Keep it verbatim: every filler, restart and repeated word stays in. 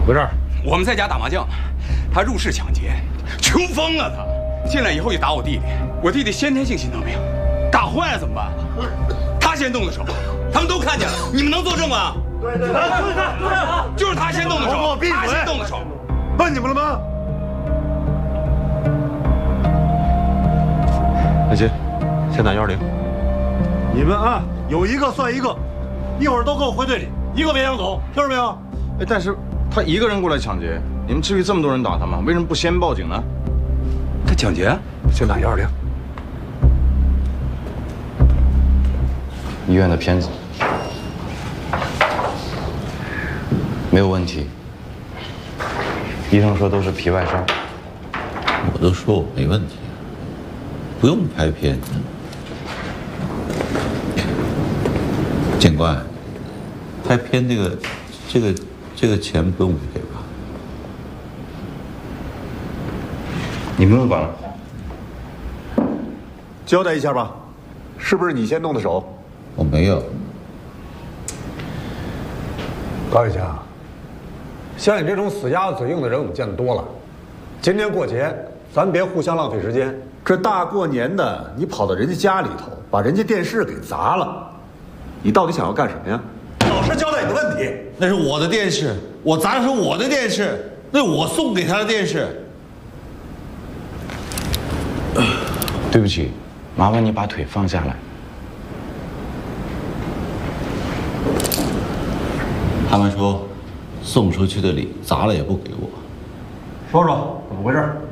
回事？ 我们在家打麻将呢，他入室抢劫，穷疯了他。进来以后就打我弟弟，我弟弟先天性心脏病，打坏了怎么办？他先动的手，他们都看见了，你们能作证吗？ 对对对，就是他，就是他， 就是他先动的手，他先动的手。 问你们了吗？ 阿金，先打幺二零。 你们啊，有一个算一个，一会儿都给我回队里，一个别想走，听着没有？ 哎，但是他一个人过来抢劫，你们至于这么多人打他吗？为什么不先报警呢？ 他抢劫， 先打幺二零。医院的片子没有问题，医生说都是皮外伤。 我都说我没问题，不用拍片。警官，拍片这个、这个、这个钱不用给吧？ 你不用管了。 交代一下吧，是不是你先动的手？ 我没有。 高玉强，像你这种死鸭子嘴硬的人，我们见得多了。今年过节，咱别互相浪费时间。 这大过年的，你跑到人家家里头，把人家电视给砸了，你到底想要干什么呀？老实交代你的问题。 那是我的电视，我砸的是我的电视，那是我送给他的电视。 对不起，麻烦你把腿放下来。 他们说，送出去的礼砸了也不给我。 说说怎么回事？